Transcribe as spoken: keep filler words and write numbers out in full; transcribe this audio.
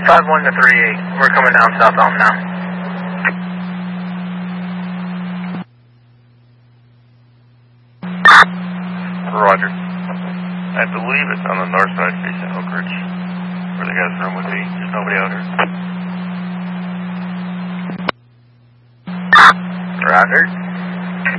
five one to three eight. We're coming down southbound now. Roger. I believe it's on the north side facing Oak Ridge, where the guy's room would be. There's nobody out here. Roger.